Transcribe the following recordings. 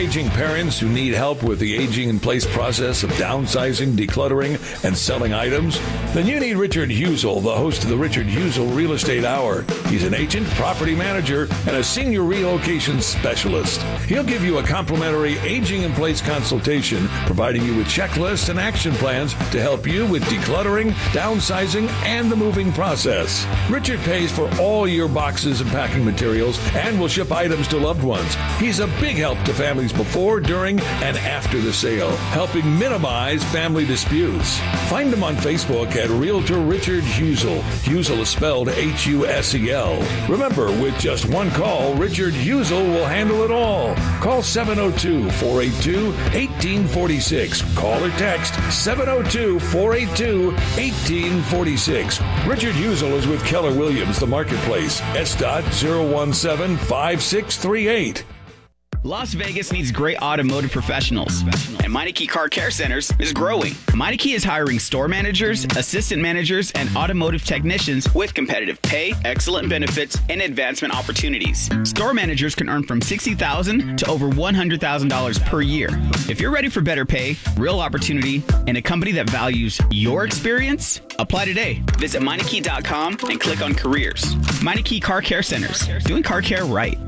aging parents who need help with the aging-in-place process of downsizing, decluttering, and selling items? Then you need Richard Husel, the host of the Richard Husel Real Estate Hour. He's an agent, property manager, and a senior relocation specialist. He'll give you a complimentary aging-in-place consultation, providing you with checklists and action plans to help you with decluttering, downsizing, and the moving process. Richard pays for all your boxes and packing materials and will ship items to loved ones. He's a big help to families before, during, and after the sale, helping minimize family disputes. Find him on Facebook at Realtor Richard Husel. Husel is spelled Husel. Remember, with just one call, Richard Husel will handle it all. Call 702-482-1846. Call or text 702-482-1846. Richard Husel is with Keller Williams, the marketplace. S.017-5638. Las Vegas needs great automotive professionals, and Meineke Car Care Centers is growing. Meineke is hiring store managers, assistant managers, and automotive technicians with competitive pay, excellent benefits, and advancement opportunities. Store managers can earn from $60,000 to over $100,000 per year. If you're ready for better pay, real opportunity, and a company that values your experience, apply today. Visit Meineke.com and click on careers. Meineke Car Care Centers, doing car care right.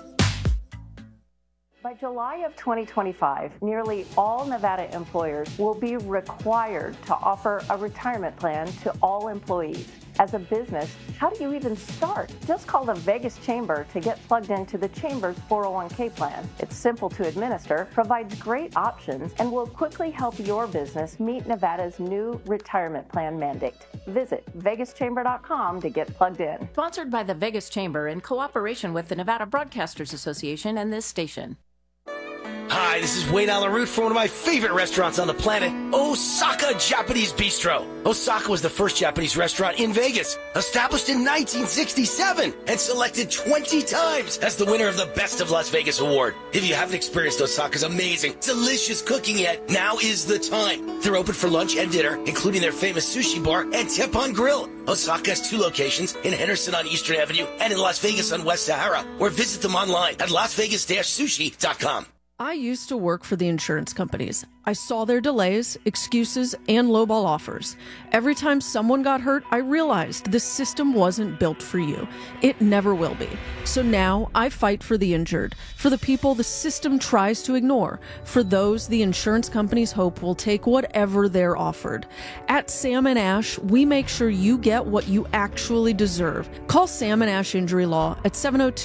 By July of 2025, nearly all Nevada employers will be required to offer a retirement plan to all employees. As a business, how do you even start? Just call the Vegas Chamber to get plugged into the Chamber's 401k plan. It's simple to administer, provides great options, and will quickly help your business meet Nevada's new retirement plan mandate. Visit vegaschamber.com to get plugged in. Sponsored by the Vegas Chamber in cooperation with the Nevada Broadcasters Association and this station. Hi, this is Wayne Allen Root from one of my favorite restaurants on the planet, Osaka Japanese Bistro. Osaka was the first Japanese restaurant in Vegas, established in 1967 and selected 20 times as the winner of the Best of Las Vegas award. If you haven't experienced Osaka's amazing, delicious cooking yet, now is the time. They're open for lunch and dinner, including their famous sushi bar and Teppan Grill. Osaka has 2 locations, in Henderson on Eastern Avenue and in Las Vegas on West Sahara, or visit them online at lasvegas-sushi.com. I used to work for the insurance companies. I saw their delays, excuses, and lowball offers. Every time someone got hurt, I realized this system wasn't built for you. It never will be. So now I fight for the injured, for the people the system tries to ignore, for those the insurance companies hope will take whatever they're offered. At Sam & Ash, we make sure you get what you actually deserve. Call Sam & Ash Injury Law at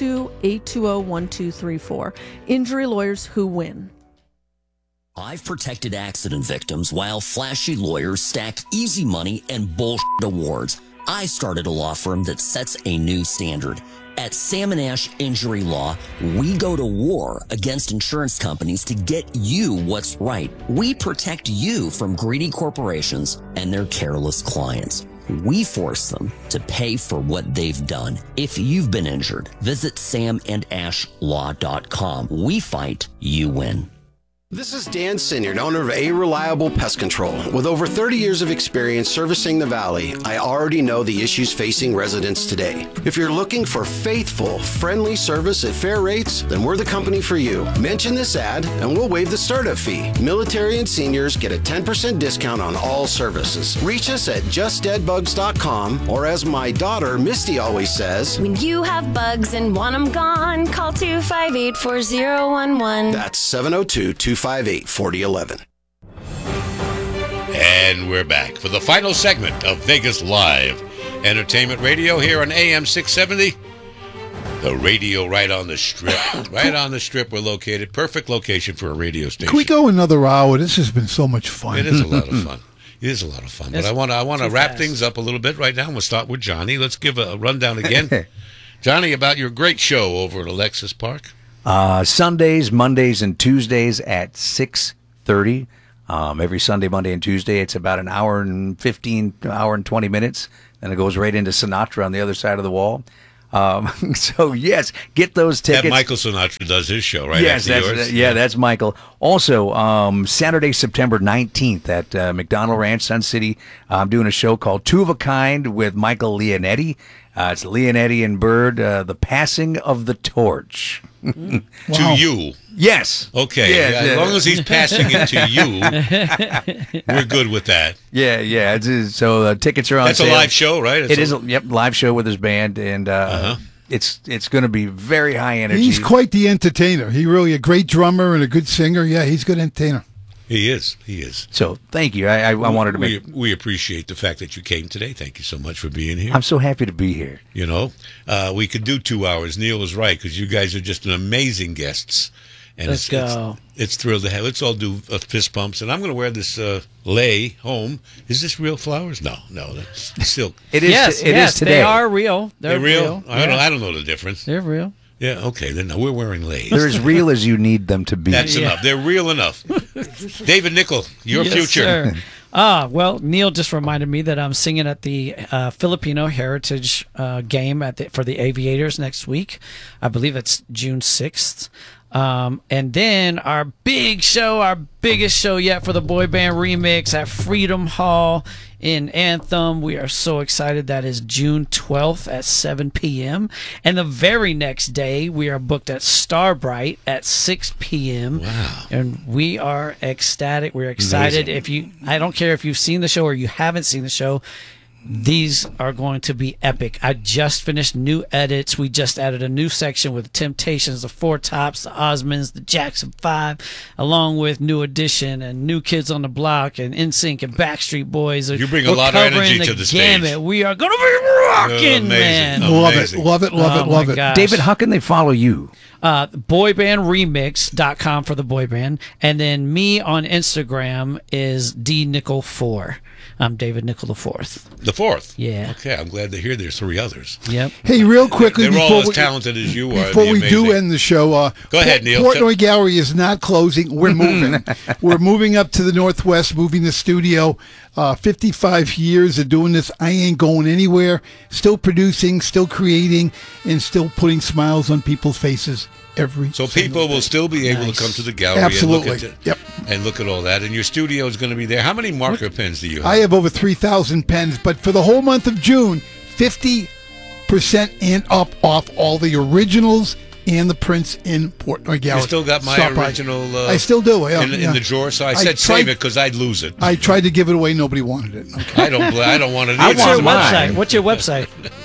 702-820-1234. Injury lawyers who win. I've protected accident victims while flashy lawyers stack easy money and bullshit awards. I started a law firm that sets a new standard. At Sam & Ash Injury Law, we go to war against insurance companies to get you what's right. We protect you from greedy corporations and their careless clients. We force them to pay for what they've done. If you've been injured, visit samandashlaw.com. We fight, you win. This is Dan Sinyard, owner of A Reliable Pest Control. With over 30 years of experience servicing the Valley, I already know the issues facing residents today. If you're looking for faithful, friendly service at fair rates, then we're the company for you. Mention this ad and we'll waive the startup fee. Military and seniors get a 10% discount on all services. Reach us at justdeadbugs.com, or as my daughter Misty always says, when you have bugs and want them gone, call 258-4011. That's 702-258-4011. And we're back for the final segment of Vegas Live Entertainment Radio here on AM 670. The radio right on the strip. Right on the strip we're located. Perfect location for a radio station. Can we go another hour? This has been so much fun. It is a lot of fun. It is a lot of fun. But I want to wrap things up a little bit right now. We'll start with Johnny. Let's give a rundown again. Johnny, about your great show over at Alexis Park. Sundays, Mondays, and Tuesdays at 6:30. Every Sunday, Monday, and Tuesday, it's about an hour and 20 minutes. Then it goes right into Sinatra on the other side of the wall. So, yes, get those tickets. That Michael Sinatra does his show, right? Yes, that's Michael. Also, Saturday, September 19th at McDonald Ranch, Sun City, I'm doing a show called Two of a Kind with Michael Leonetti. It's Leonetti and Bird, The Passing of the Torch. To you. Yes. Okay. Yeah, as long as he's passing it to you, we're good with that. Yeah. So tickets are on That's sale. a live show, right? It is. Yep, live show with his band, and it's going to be very high energy. He's quite the entertainer. He really a great drummer and a good singer. Yeah, he's a good entertainer. He is. So thank you. I wanted to make. We appreciate the fact that you came today. Thank you so much for being here. I'm so happy to be here. You know, we could do 2 hours. Neil was right, because you guys are just an amazing guests. And Let's go. It's thrilled to have. Let's all do fist pumps. And I'm going to wear this lei home. Is this real flowers? No, that's silk. It is. Yes, it is today. They are real. They're real. I don't know the difference. They're real. Yeah, okay, then we're wearing leis. They're as real as you need them to be. That's enough. They're real enough. David Nickel, your future. Sir. Well, Neil just reminded me that I'm singing at the Filipino Heritage game for the Aviators next week. I believe it's June 6th. And then our big show, our biggest show yet for the boy band remix at Freedom Hall in Anthem. We are so excited. That is June 12th at 7 p.m. And the very next day, we are booked at Starbright at 6 p.m. Wow. And we are ecstatic. We're excited. Amazing. I don't care if you've seen the show or you haven't seen the show. These are going to be epic. I just finished new edits. We just added a new section with the Temptations, the Four Tops, the Osmonds, the Jackson 5, along with New Edition and New Kids on the Block and NSYNC and Backstreet Boys. You bring a lot of energy to the stage. We are going to be rocking, man. Amazing. Love it. Gosh. David, how can they follow you? Boybandremix.com for the boy band. And then me on Instagram is dnickel4. I'm David Nickel IV. The fourth? Yeah. Okay, I'm glad to hear there's 3 others. Yep. Hey, real quickly, They're all as talented as you are. Before we do end the show, go ahead, Neil. Portnoy Gallery is not closing. We're moving. We're moving up to the Northwest, moving the studio. 55 years of doing this. I ain't going anywhere. Still producing, still creating, and still putting smiles on people's faces. So people will still be able to come to the gallery Absolutely. and look at and look at all that. And your studio is going to be there. How many marker pens do you have? I have over 3,000 pens, but for the whole month of June, 50% and up off all the originals and the prints in Portnoy Gallery. You still got my original I still do. Yeah, in the drawer. So I said save it because I'd lose it. I tried to give it away. Nobody wanted it. Okay. I don't want it. What's your website? What's your website?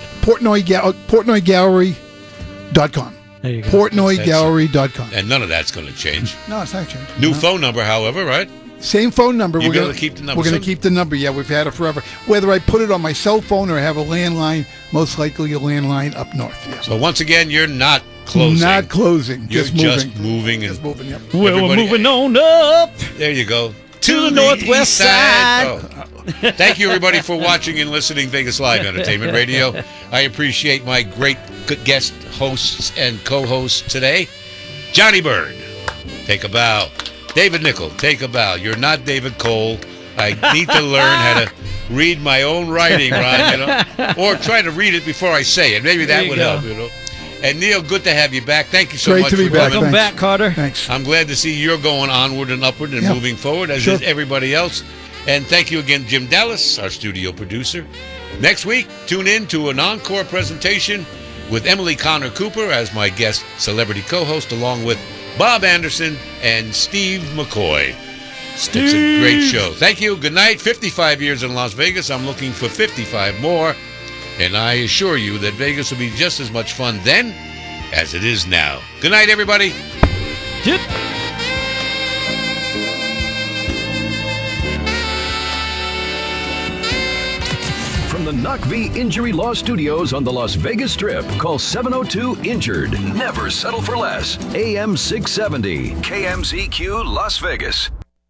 PortnoyGallery.com. There you go. PortnoyGallery.com. And none of that's going to change. No, it's not changing. New phone number, however, right? Same phone number. We're going to keep the number. We're going to keep the number. Yeah, we've had it forever. Whether I put it on my cell phone or I have a landline, most likely a landline up north. Yeah. So once again, you're not closing. Not closing. You're just moving. Just moving. Just moving. Yep. Well, we're moving on up. There you go. To the northwest side. Oh. Thank you, everybody, for watching and listening Vegas Live Entertainment Radio. I appreciate my great guest hosts and co-hosts today. Johnny Bird, take a bow. David Nickel, take a bow. You're not David Cole. I need to learn how to read my own writing, Ron, or try to read it before I say it. Maybe that would help, And Neil, good to have you back. Thank you so much to be for back. coming. Welcome back, Carter. Thanks. I'm glad to see you're going onward and upward and moving forward, as is everybody else. And thank you again, Jim Dallas, our studio producer. Next week, tune in to an encore presentation with Emily Connor Cooper as my guest celebrity co-host, along with Bob Anderson and Steve McCoy. It's a great show. Thank you. Good night. 55 years in Las Vegas. I'm looking for 55 more. And I assure you that Vegas will be just as much fun then as it is now. Good night, everybody. From the NUCV Injury Law Studios on the Las Vegas Strip, call 702-INJURED. Never settle for less. AM 670, KMZQ Las Vegas.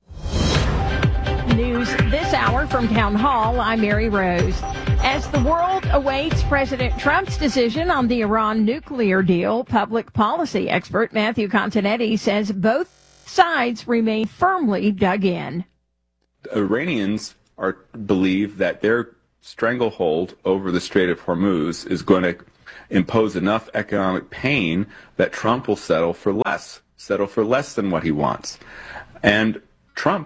News this hour from Town Hall, I'm Mary Rose. As the world awaits President Trump's decision on the Iran nuclear deal, public policy expert Matthew Continetti says both sides remain firmly dug in. Iranians believe that their stranglehold over the Strait of Hormuz is going to impose enough economic pain that Trump will settle for less than what he wants. And Trump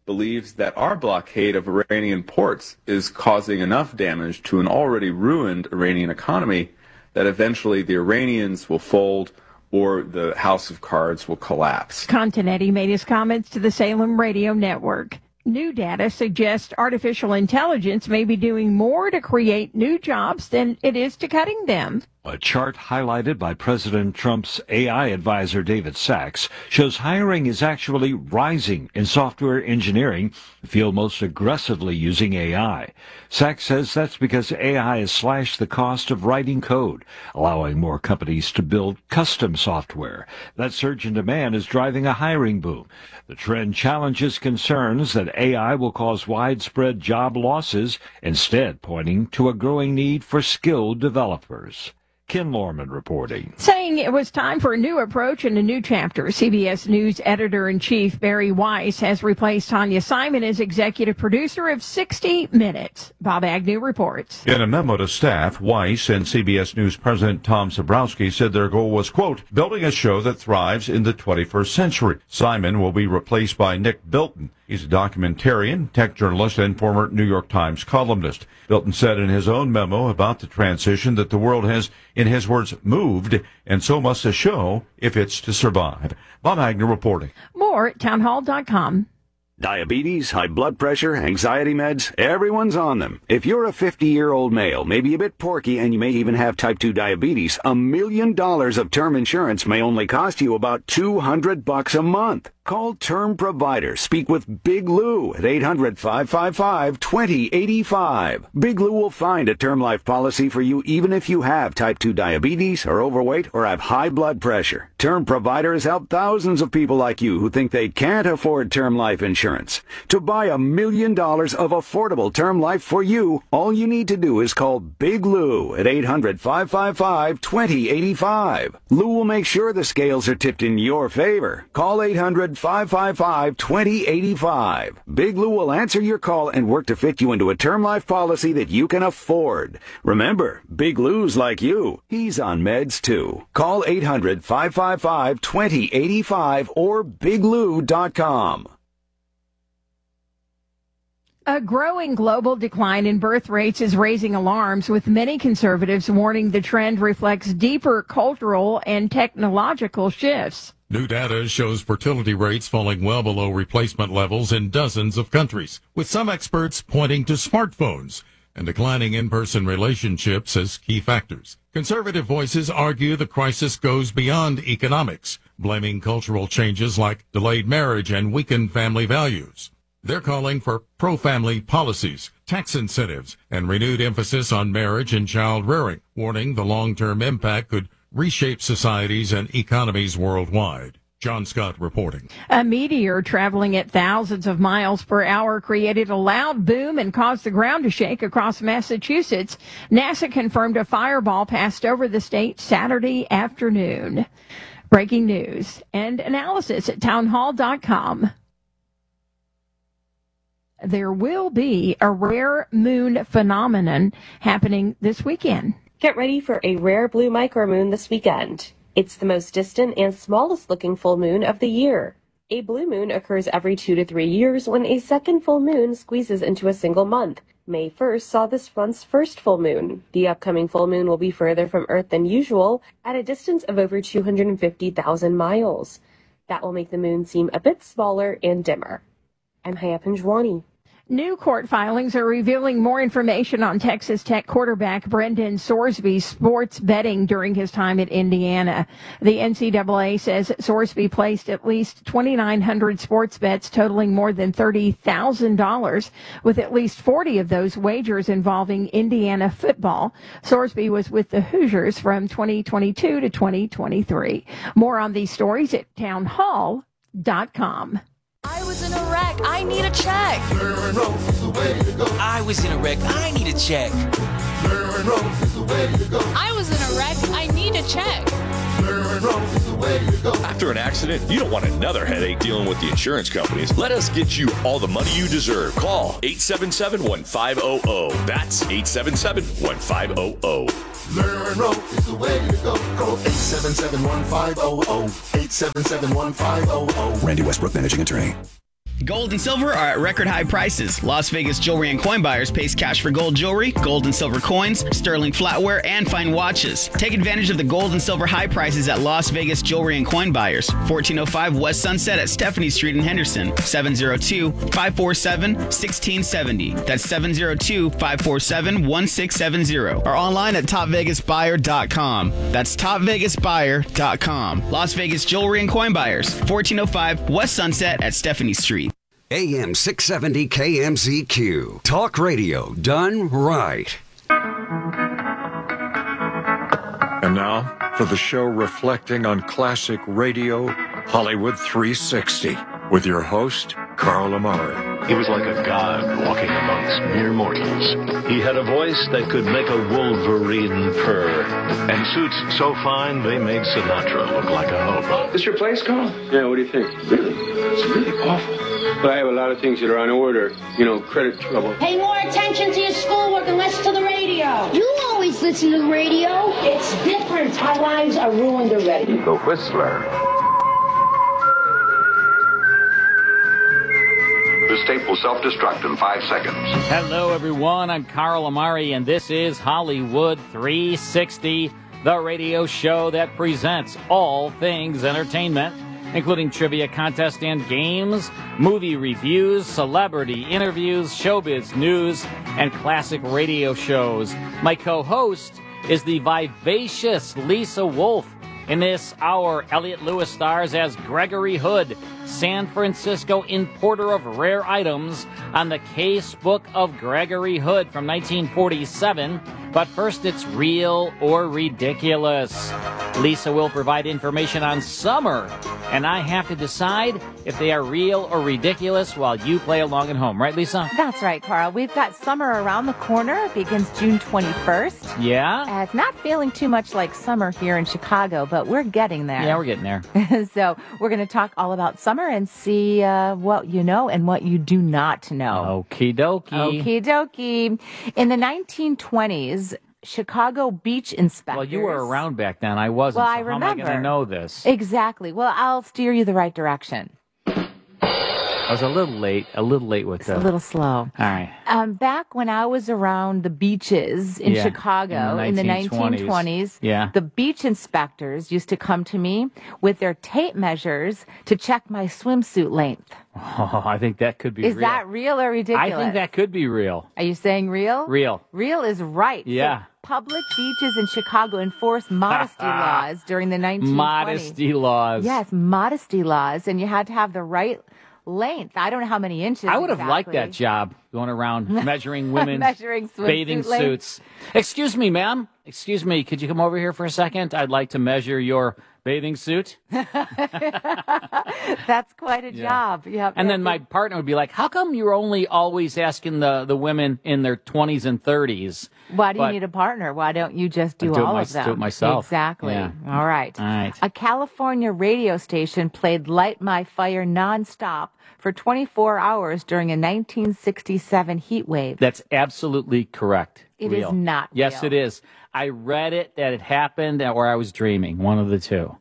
believes that our blockade of Iranian ports is causing enough damage to an already ruined Iranian economy that eventually the Iranians will fold or the house of cards will collapse. Continetti made his comments to the Salem Radio Network. New data suggests artificial intelligence may be doing more to create new jobs than it is to cutting them. A chart highlighted by President Trump's AI advisor David Sachs shows hiring is actually rising in software engineering, the field most aggressively using AI. Sachs says that's because AI has slashed the cost of writing code, allowing more companies to build custom software. That surge in demand is driving a hiring boom. The trend challenges concerns that AI will cause widespread job losses, instead pointing to a growing need for skilled developers. Ken Lorman reporting. Saying it was time for a new approach and a new chapter, CBS News editor-in-chief Barry Weiss has replaced Tanya Simon as executive producer of 60 Minutes. Bob Agnew reports. In a memo to staff, Weiss and CBS News President Tom Zabrowski said their goal was, quote, building a show that thrives in the 21st century. Simon will be replaced by Nick Bilton. He's a documentarian, tech journalist, and former New York Times columnist. Bilton said in his own memo about the transition that the world has, in his words, moved, and so must a show if it's to survive. Bob Agnew reporting. More at townhall.com. Diabetes, high blood pressure, anxiety meds, everyone's on them. If you're a 50-year-old male, maybe a bit porky, and you may even have type 2 diabetes, $1 million of term insurance may only cost you about $200 a month. Call Term Provider. Speak with Big Lou at 800-555-2085. Big Lou will find a term life policy for you even if you have type 2 diabetes, are overweight, or have high blood pressure. Term Provider has helped thousands of people like you who think they can't afford term life insurance. To buy $1 million of affordable term life for you, all you need to do is call Big Lou at 800-555-2085. Lou will make sure the scales are tipped in your favor. Call 800-555-2085. Big Lou will answer your call and work to fit you into a term life policy that you can afford. Remember, Big Lou's like you. He's on meds too. Call 800-555-2085 or biglou.com. A growing global decline in birth rates is raising alarms, with many conservatives warning the trend reflects deeper cultural and technological shifts. New data shows fertility rates falling well below replacement levels in dozens of countries, with some experts pointing to smartphones and declining in-person relationships as key factors. Conservative voices argue the crisis goes beyond economics, blaming cultural changes like delayed marriage and weakened family values. They're calling for pro-family policies, tax incentives, and renewed emphasis on marriage and child rearing, warning the long-term impact could reshape societies and economies worldwide. John Scott reporting. A meteor traveling at thousands of miles per hour created a loud boom and caused the ground to shake across Massachusetts. NASA confirmed a fireball passed over the state Saturday afternoon. Breaking news and analysis at townhall.com. There will be a rare moon phenomenon happening this weekend. Get ready for a rare blue micromoon this weekend. It's the most distant and smallest looking full moon of the year. A blue moon occurs every 2 to 3 years when a second full moon squeezes into a single month. May 1st saw this month's first full moon. The upcoming full moon will be further from Earth than usual, at a distance of over 250,000 miles. That will make the moon seem a bit smaller and dimmer. I'm Haya Panjwani. New court filings are revealing more information on Texas Tech quarterback Brendan Sorsby's sports betting during his time at Indiana. The NCAA says Sorsby placed at least 2,900 sports bets totaling more than $30,000, with at least 40 of those wagers involving Indiana football. Sorsby was with the Hoosiers from 2022 to 2023. More on these stories at townhall.com. I was in a wreck. I need a check. I was in a wreck. I need a check. I was in a wreck. I need a check. After an accident, you don't want another headache dealing with the insurance companies. Let us get you all the money you deserve. Call 877-1500. That's 877-1500. Learn Road is the way to go. Call 877-1500. 877-1500. Randy Westbrook, managing attorney. Gold and silver are at record high prices. Las Vegas jewelry and coin buyers pays cash for gold jewelry, gold and silver coins, sterling flatware, and fine watches. Take advantage of the gold and silver high prices at Las Vegas jewelry and coin buyers. 1405 West Sunset at Stephanie Street in Henderson. 702-547-1670. That's 702-547-1670. Or online at topvegasbuyer.com. That's topvegasbuyer.com. Las Vegas jewelry and coin buyers. 1405 West Sunset at Stephanie Street. AM 670 KMZQ. Talk radio done right. And now for the show reflecting on classic radio, Hollywood 360, with your host, Carl Amari. He was like a god walking amongst mere mortals. He had a voice that could make a wolverine purr, and suits so fine they made Sinatra look like a hobo. This your place, Carl? Yeah, what do you think? Really? It's really awful. But I have a lot of things that are on order. You know, credit trouble. Pay more attention to your schoolwork and less to the radio. You always listen to the radio. It's different. Our lives are ruined already. The Whistler. This tape will self-destruct in 5 seconds. Hello, everyone. I'm Carl Amari, and this is Hollywood 360, the radio show that presents all things entertainment, including trivia contests and games, movie reviews, celebrity interviews, showbiz news, and classic radio shows. My co-host is the vivacious Lisa Wolf. In this hour, Elliot Lewis stars as Gregory Hood, San Francisco importer of rare items, on the Case Book of Gregory Hood from 1947. But first, it's Real or Ridiculous. Lisa will provide information on summer, and I have to decide if they are real or ridiculous while you play along at home. Right, Lisa? That's right, Carl. We've got summer around the corner. It begins June 21st. Yeah? It's not feeling too much like summer here in Chicago, but we're getting there. Yeah, we're getting there. So we're going to talk all about summer and see what you know and what you do not know. Okie dokie. Okie dokie. In the 1920s, Chicago beach inspectors. Well, you were around back then. I wasn't. Well, so I remember. How am I going to know this? Exactly. Well, I'll steer you the right direction. I was a little late with It's a little slow. All right. Back when I was around the beaches in Chicago in the 1920s, the beach inspectors used to come to me with their tape measures to check my swimsuit length. Oh, I think that could be Is real. that real or ridiculous? I think that could be real. Are you saying real? Real. Real is right. Yeah. So public beaches in Chicago enforced modesty laws during the 1920s. Modesty laws. Yes, modesty laws. And you had to have the right length. I don't know how many inches. I would have liked that job, going around measuring women's measuring bathing suits. Excuse me, ma'am. Excuse me. Could you come over here for a second? I'd like to measure your bathing suit. That's quite a job. Yep. And then my partner would be like, how come you're only always asking the women in their 20s and 30s? Why do you need a partner? Why don't you just do all of them? Do it myself. Exactly. Yeah. All right. All right. A California radio station played Light My Fire nonstop for 24 hours during a 1967 heat wave. That's absolutely correct. It real. is not real. Yes, it is. I read it that it happened or I was dreaming. One of the two.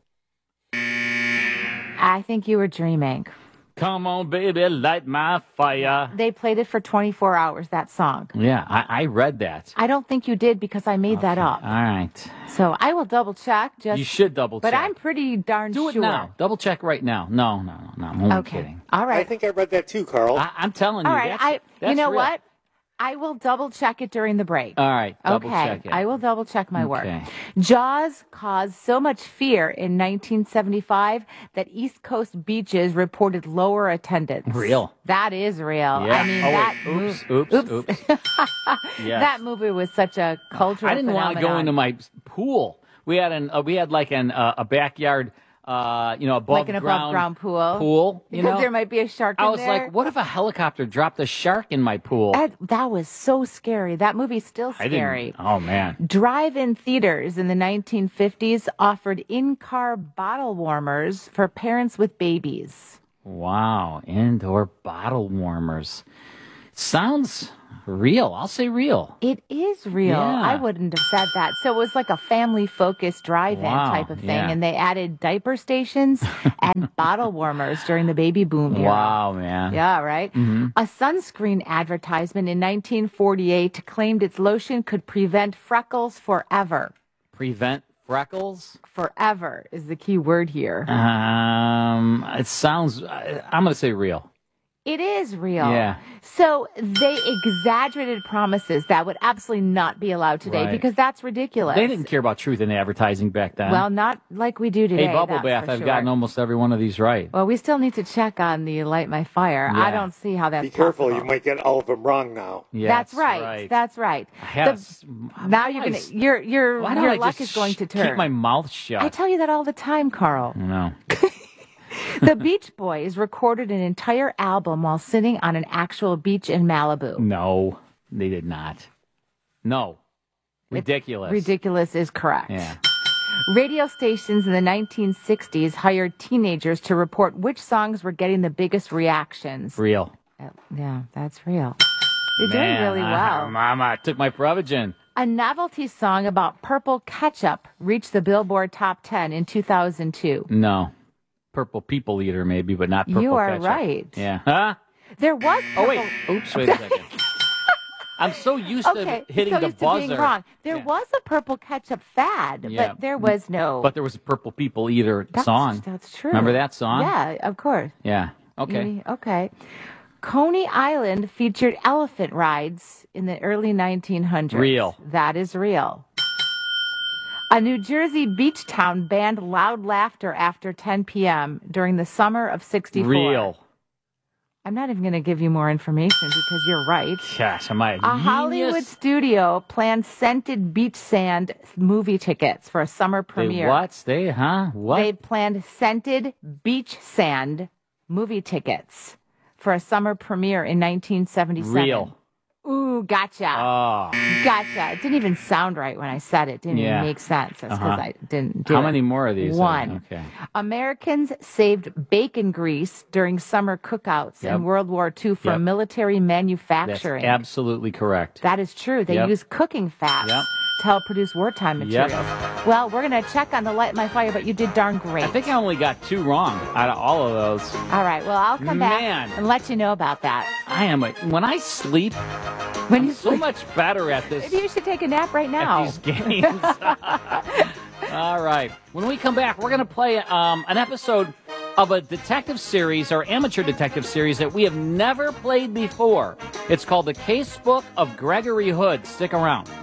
I think you were dreaming. Come on, baby, light my fire. They played it for 24 hours, that song. Yeah, I read that. I don't think you did because I made that up. All right. So I will double check. You should double check. But I'm pretty darn sure. Do it now. Double check right now. No. I'm only kidding. All right. I think I read that too, Carl. I'm telling you. All right. That's you know real. what? I will double check it during the break. All right. Double check it. I will double check my work. Okay. Jaws caused so much fear in 1975 that East Coast beaches reported lower attendance. Real. That is real. Yeah. I mean, Oops. Yes. That movie was such a cultural I didn't want to go into my pool. We had a backyard. Above like an above-ground pool. Because there might be a shark in there. I was there. like, what if a helicopter dropped a shark in my pool? That was so scary. That movie's still scary. Oh, man. Drive-in theaters in the 1950s offered in-car bottle warmers for parents with babies. Wow. Indoor bottle warmers. Sounds real. I'll say real. It is real. Yeah. I wouldn't have said that. So it was like a family-focused drive-in type of thing, and they added diaper stations and bottle warmers during the baby boom era. Wow, man. Yeah, right? Mm-hmm. A sunscreen advertisement in 1948 claimed its lotion could prevent freckles forever. Prevent freckles? Forever is the key word here. It sounds, I'm going to say real. It is real. Yeah. So they exaggerated promises that would absolutely not be allowed today because that's ridiculous. They didn't care about truth in advertising back then. Well, not like we do today. Hey, Bubble Bath, I've gotten almost every one of these right. Well, we still need to check on the Light My Fire. Yeah. I don't see how that's Be careful, possible. you might get all of them wrong now. Yeah, that's right. That's right. Now your luck is going to turn. Keep my mouth shut. I tell you that all the time, Carl. No. The Beach Boys recorded an entire album while sitting on an actual beach in Malibu. No, they did not. No. Ridiculous. Ridiculous is correct. Yeah. Radio stations in the 1960s hired teenagers to report which songs were getting the biggest reactions. Real. Yeah, that's real. You're doing really well. Mama, I took my Prevagen. A novelty song about purple ketchup reached the Billboard Top 10 in 2002. No. Purple People Eater, maybe, but not purple You are ketchup. right. Yeah. Huh? There was Oh, wait. Oops, wait a second. I'm so used to hitting the buzzer. Being wrong. There was a purple ketchup fad, but there was no... But there was a Purple People Eater song. That's true. Remember that song? Yeah, of course. Yeah. Okay. Okay. Coney Island featured elephant rides in the early 1900s. Real. That is real. A New Jersey beach town banned loud laughter after 10 p.m. during the summer of 64. Real. I'm not even going to give you more information because you're right. Gosh, am I a A genius? Hollywood studio planned scented beach sand movie tickets for a summer premiere. What? What? They planned scented beach sand movie tickets for a summer premiere in 1977. Real. Ooh, gotcha. Oh. Gotcha. It didn't even sound right when I said it. Didn't even make sense. That's because I didn't do How it. many more of these? One. Okay. Americans saved bacon grease during summer cookouts in World War II for military manufacturing. That's absolutely correct. That is true. They used cooking fats to help produce wartime materials. Well, we're going to check on the Light My Fire, but you did darn great. I think I only got 2 wrong out of all of those. All right. Well, I'll come back and let you know about that. When I sleep, I'm so much better at this. Maybe you should take a nap right now. At these games. All right. When we come back, we're going to play an episode of a detective series or amateur detective series that we have never played before. It's called The Casebook of Gregory Hood. Stick around.